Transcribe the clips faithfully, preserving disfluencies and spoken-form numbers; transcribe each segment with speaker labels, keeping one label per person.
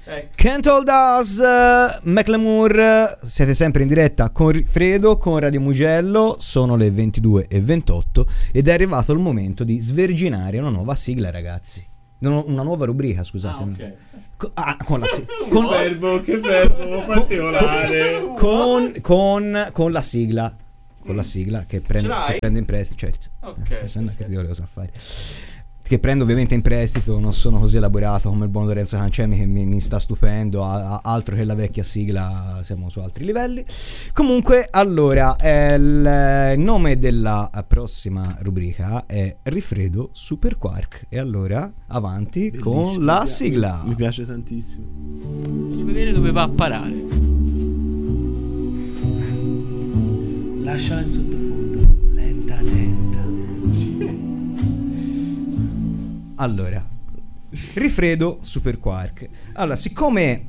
Speaker 1: Can't Hold Us, uh, Macklemore. Siete sempre in diretta con Rifredo, con Radio Mugello. Sono le ventidue e ventotto ed è arrivato il momento di sverginare una nuova sigla, ragazzi. No, una nuova rubrica, scusatemi. Ah, okay. Co- ah, con la sigla. Con
Speaker 2: che verbo, che verbo particolare.
Speaker 1: Con, con, con la sigla. Con la sigla che prende, che prende in prestito, certo. Ok. Eh, se, che io lo so fare. Che prendo ovviamente in prestito, non sono così elaborato come il buon Lorenzo Cancemi che mi, mi sta stupendo, a, a, altro che la vecchia sigla, siamo su altri livelli. Comunque, allora, eh, il nome della prossima rubrica è Rifredo Super Quark. E allora, avanti bellissimo, con la sigla.
Speaker 2: Mi, mi piace tantissimo.
Speaker 3: Voglio vedere dove va a parare.
Speaker 2: Lasciala in sottofondo, lenta lenta.
Speaker 1: Allora, Rifredo Super Quark. Allora, siccome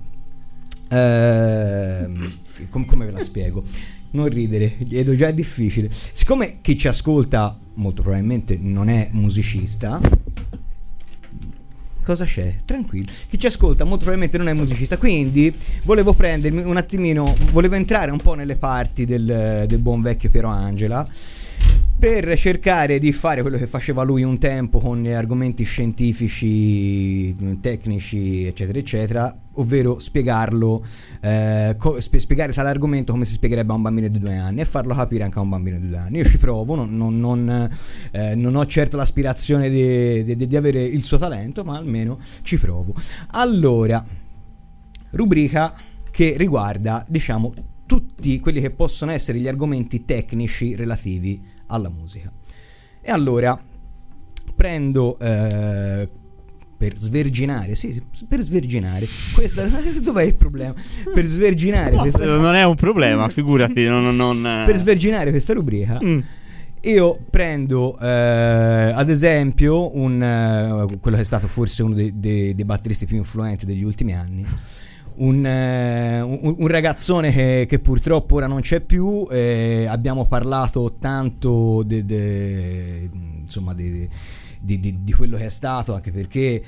Speaker 1: eh, com- come ve la spiego? Non ridere, vedo già è difficile. Siccome chi ci ascolta molto probabilmente non è musicista. Cosa c'è? Tranquillo. Chi ci ascolta molto probabilmente non è musicista, quindi volevo prendermi un attimino, volevo entrare un po' nelle parti del, del buon vecchio Piero Angela, per cercare di fare quello che faceva lui un tempo con argomenti scientifici, tecnici, eccetera, eccetera, ovvero spiegarlo, eh, co- spiegare tale argomento come si spiegherebbe a un bambino di due anni e farlo capire anche a un bambino di due anni. Io ci provo, non, non, non, eh, non ho certo l'aspirazione di, di, di avere il suo talento, ma almeno ci provo. Allora, rubrica che riguarda, diciamo, tutti quelli che possono essere gli argomenti tecnici relativi alla musica. E allora prendo eh, per sverginare, sì, sì, per sverginare questa, dov'è il problema? Per sverginare
Speaker 3: no,
Speaker 1: questa,
Speaker 3: non è un problema, figurati, non, non,
Speaker 1: per sverginare questa rubrica. Mm. Io prendo eh, ad esempio un, uh, quello che è stato forse uno dei, dei, dei batteristi più influenti degli ultimi anni, Un, eh, un, un ragazzone che, che purtroppo ora non c'è più. Eh, abbiamo parlato tanto de, de, insomma de, di, di, di quello che è stato, anche perché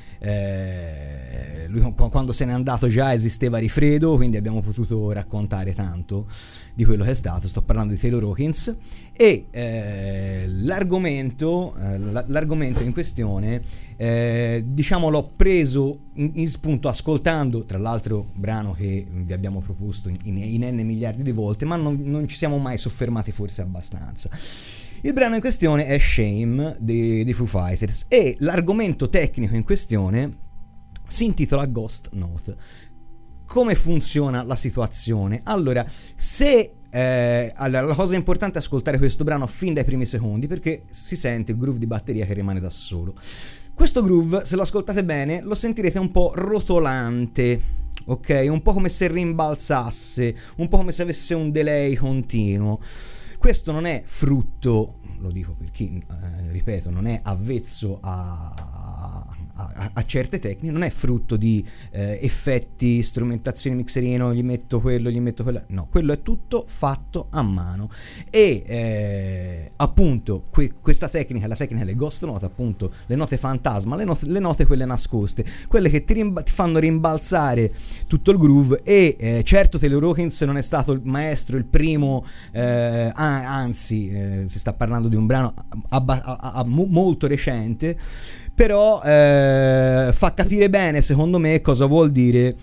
Speaker 1: eh, lui quando se n'è andato già esisteva Rifredo, quindi abbiamo potuto raccontare tanto di quello che è stato. Sto parlando di Taylor Hawkins e eh, l'argomento eh, l'argomento in questione eh, diciamo l'ho preso in, in spunto ascoltando tra l'altro brano che vi abbiamo proposto in, in, in n miliardi di volte, ma non, non ci siamo mai soffermati forse abbastanza. Il brano in questione è Shame dei, dei Foo Fighters e l'argomento tecnico in questione si intitola Ghost Note. Come funziona la situazione? Allora, se eh, allora, la cosa importante è ascoltare questo brano fin dai primi secondi, perché si sente il groove di batteria che rimane da solo. Questo groove, se lo ascoltate bene, lo sentirete un po' rotolante, ok? Un po' come se rimbalzasse, un po' come se avesse un delay continuo. Questo non è frutto, lo dico per chi, eh, ripeto, non è avvezzo a, a, a certe tecniche, non è frutto di eh, effetti, strumentazioni, mixerino, gli metto quello, gli metto quello. No, quello è tutto fatto a mano. E eh, appunto que- questa tecnica, la tecnica delle ghost note, appunto le note fantasma, le note, le note quelle nascoste, quelle che ti, rimba- ti fanno rimbalzare tutto il groove. E eh, certo Taylor Hawkins non è stato il maestro, il primo, eh, anzi eh, si sta parlando di un brano abba- a- a- molto recente, però eh, fa capire bene secondo me cosa vuol dire,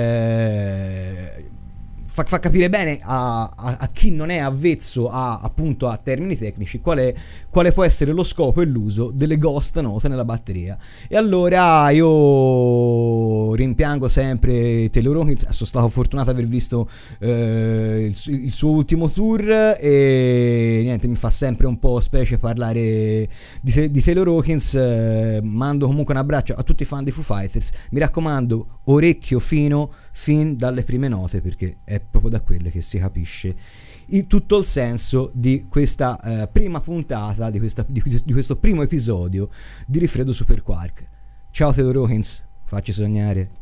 Speaker 1: eh, fa, fa capire bene a, a, a chi non è avvezzo a, appunto a termini tecnici quale, quale può essere lo scopo e l'uso delle ghost note nella batteria. E allora io rimpiango sempre Taylor Hawkins, sono stato fortunato ad aver visto eh, il, il suo ultimo tour e niente, mi fa sempre un po' specie parlare di, di Taylor Hawkins. Eh, mando comunque un abbraccio a tutti i fan di Foo Fighters, mi raccomando, orecchio fino fin dalle prime note, perché è proprio da quelle che si capisce il, tutto il senso di questa eh, prima puntata, di, questa, di, di questo primo episodio di Rifredo Super Quark. Ciao Taylor Hawkins, facci sognare.